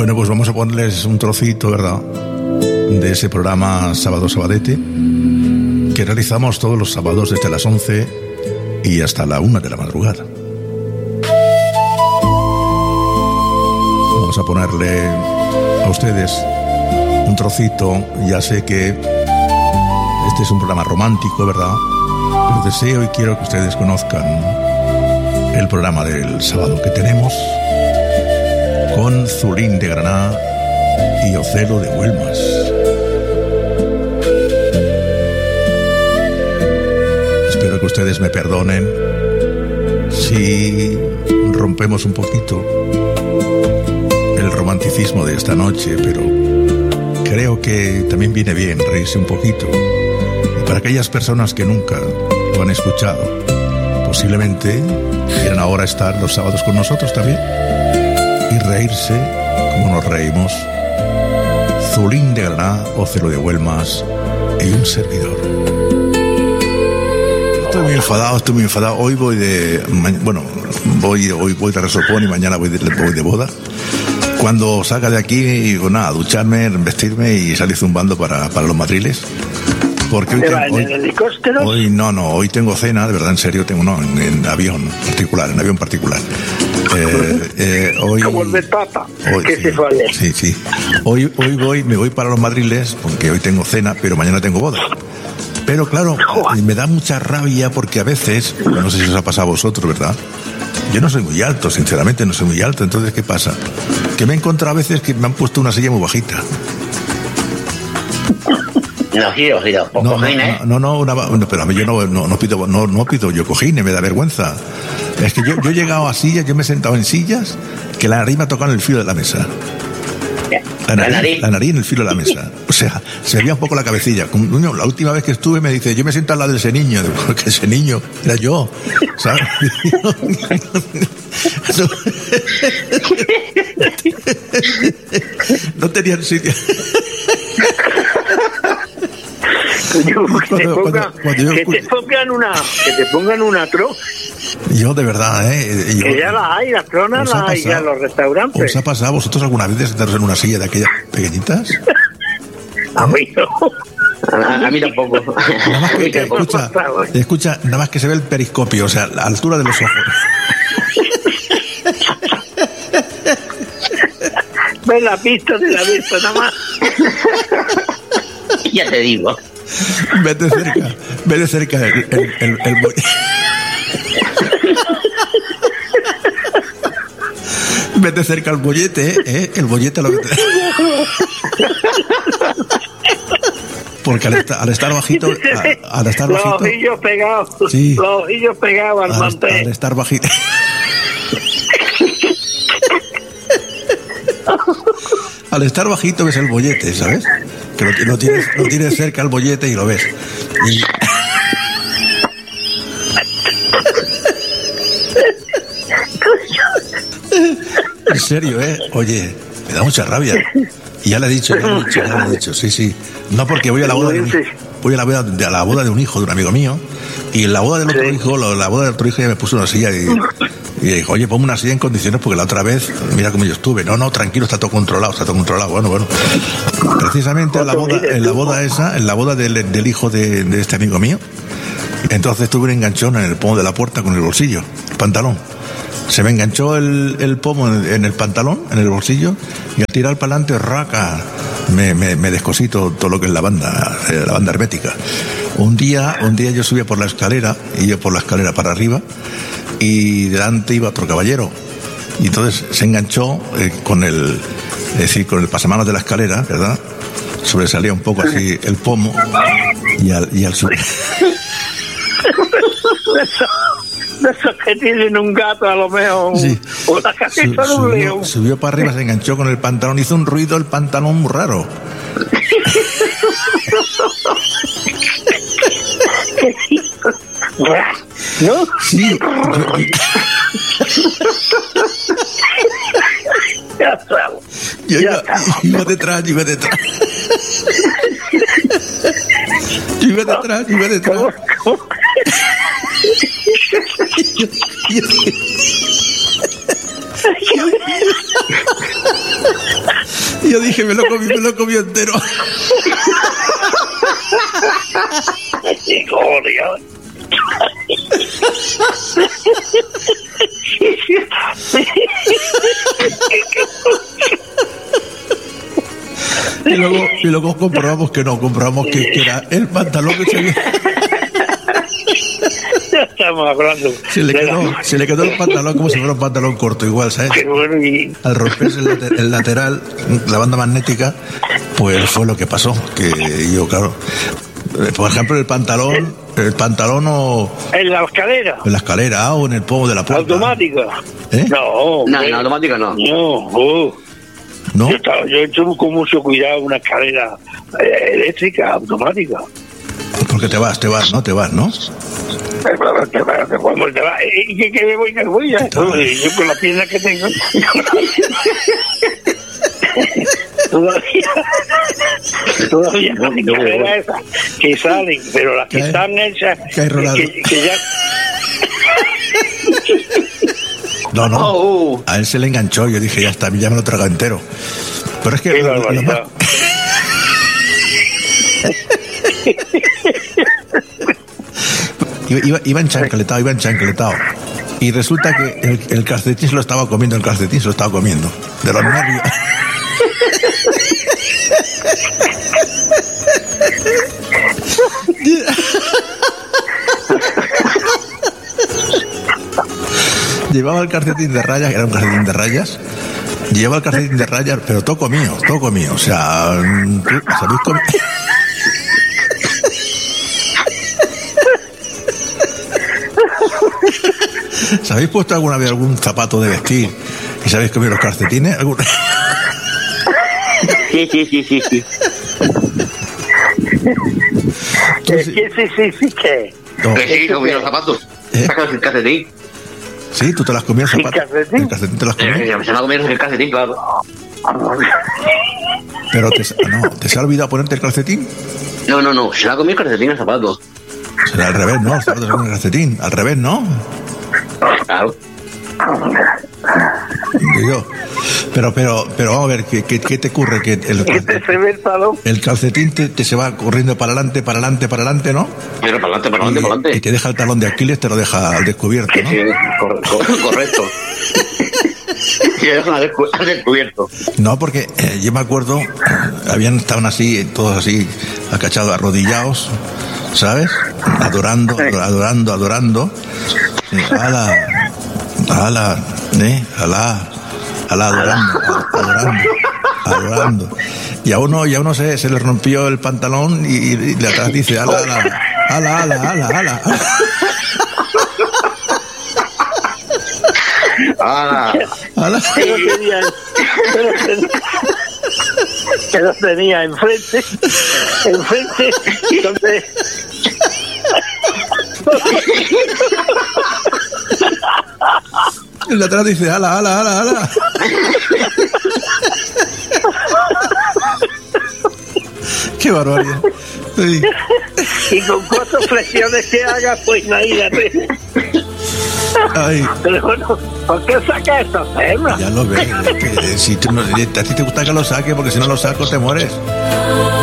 Bueno, pues vamos a ponerles un trocito, ¿verdad?, de ese programa Sábado Sabadete que realizamos todos los sábados desde las 11 y hasta la 1 de la madrugada. Vamos a ponerle a ustedes un trocito. Ya sé que este es un programa romántico, ¿verdad?, pero deseo y quiero que ustedes conozcan el programa del sábado que tenemos con Zulín de Granada y Ocelo de Huelmas. Espero que ustedes me perdonen si rompemos un poquito el romanticismo de esta noche, pero creo que también viene bien reírse un poquito. Y para aquellas personas que nunca lo han escuchado, posiblemente quieran ahora estar los sábados con nosotros también y reírse como nos reímos. Zulín de Granada, Ocelo de Huelmas y un servidor. Estoy muy enfadado. Hoy voy de... hoy voy de resopón y mañana voy de boda. Cuando salga de aquí, pues nada, ducharme, vestirme y salir zumbando para los madriles. Porque ¿En el helicóptero? Hoy tengo cena, de verdad, en serio, en avión particular. Hoy, como el del Papa, que sí, se fue ayer. Sí. Hoy me voy para los madriles, porque hoy tengo cena, pero mañana tengo boda. Pero claro, me da mucha rabia porque a veces, no sé si os ha pasado a vosotros, ¿verdad? Yo no soy muy alto, sinceramente no soy muy alto, entonces ¿qué pasa? Que me he encontrado a veces que me han puesto una silla muy bajita. Giro, cojines. Pero a mí yo no pido yo cojines, me da vergüenza. Es que yo he llegado a sillas, yo me he sentado en sillas que la nariz me ha tocado en el filo de la mesa. La nariz en el filo de la mesa. O sea, se veía un poco la cabecilla. La última vez que estuve me dice, yo me siento al lado de ese niño. Porque ese niño era yo, ¿sabes? No tenía sitio. Que te pongan una tro. Yo de verdad, que ya las hay, las tronas las hay ya en los restaurantes. ¿Os ha pasado a vosotros alguna vez de sentaros en una silla de aquellas pequeñitas? A mí no. A mí tampoco. Nada más que, escucha, nada más que se ve el periscopio, o sea, la altura de los ojos. Ves la pista de la vista, nada más. Ya te digo. Ve de cerca el Vete cerca al bollete, el bollete lo que te... Porque al estar bajito... Los ojillos pegados. Sí. Los ojillos pegados al mantel. Al estar bajito... Al estar bajito ves el bollete, ¿sabes? Que lo tienes cerca al bollete y lo ves. Y... En serio, oye, me da mucha rabia. Y ya le he dicho, sí. No, porque voy a la boda de un hijo de un amigo mío, y en la boda del otro hijo, ya me puso una silla y dijo, oye, ponme una silla en condiciones porque la otra vez, mira cómo yo estuve. No, tranquilo, está todo controlado. Bueno. Precisamente en la boda del hijo de este amigo mío, entonces tuve un enganchón en el pomo de la puerta con el bolsillo, el pantalón. Se me enganchó el pomo en el pantalón, en el bolsillo, y al tirar para adelante, raca, me descosí todo lo que es la banda hermética. Un día yo subía por la escalera, y yo por la escalera para arriba, y delante iba otro caballero. Y entonces se enganchó con el pasamanos de la escalera, ¿verdad? Sobresalía un poco así el pomo, y al subir... De esos que tienen un gato a lo mejor, sí. O la casita de un león. Subió para arriba, se enganchó con el pantalón, hizo un ruido el pantalón muy raro. ¿No? Sí. Yo iba detrás. Yo iba detrás. ¿Cómo? Yo dije, me lo comí entero. ¡Qué gloria! Y luego comprobamos que era el pantalón que se había... Ya estamos hablando. Se le quedó el pantalón como si fuera un pantalón corto, igual, ¿sabes? Qué bueno, Al romperse el lateral, la banda magnética, pues fue lo que pasó. Que yo, claro, por ejemplo, el pantalón o... ¿En la escalera? En la escalera o en el pomo de la puerta. ¿Automática? ¿Eh? No, No, automática no. No. ¿No? Yo tengo con mucho cuidado una escalera eléctrica, automática. Porque te vas, ¿no? Cuando te vas, ¿y qué me voy? Yo con la pierna que tengo. Todavía no hay carreras esas que salen, pero las que están hechas, que ya... No. A él se le enganchó. Yo dije, ya está, ya me lo trago entero. Pero es que... Qué barbaridad. Iba enchancletado. Y resulta que el calcetín se lo estaba comiendo. De los nervios. Llevaba el calcetín de rayas, era un calcetín de rayas. Llevaba el calcetín de rayas, pero todo comido. O sea, ¿sabéis cómo? ¿Sabéis puesto alguna vez algún zapato de vestir y sabéis comido los calcetines? Sí. ¿Qué? No. Que sí, comí los zapatos. Sacas el calcetín. Sí, tú te las comías ¿Sin zapatos. calcetín? El calcetín te las comías. Se me ha comido el calcetín, claro. Pero ¿te se ha olvidado ponerte el calcetín? No. Se me ha comido el calcetín al zapato. Será al revés, ¿no? El zapato se come el calcetín. Al revés, ¿no? Claro. Digo, pero vamos a ver, ¿qué te ocurre? Que el calcetín te se va corriendo para adelante, ¿no? Pero para adelante. Y te deja el talón de Aquiles, te lo deja al descubierto, ¿no? Sí, correcto. Y lo dejan al descubierto. No, porque yo me acuerdo, estaban así, todos así, acachados, arrodillados, ¿sabes? Adorando. Sí, adorando. Y a uno se le rompió el pantalón y de atrás dice, ala. Que lo tenía enfrente, entonces... El de atrás dice, ala. Qué barbaridad. Sí. Y con 4 flexiones que haga, pues imagínate. Ay. Pero bueno, ¿por qué saca estos temas? Ya lo ves. Si a ti te gusta que lo saque, porque si no lo saco te mueres.